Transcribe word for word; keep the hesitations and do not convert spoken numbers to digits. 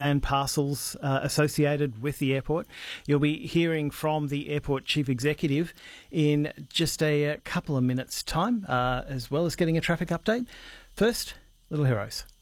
and parcels uh, associated with the airport. You'll be hearing from the airport chief executive in just a, a couple of minutes' time, uh, as well as getting a traffic update. First, Little Heroes.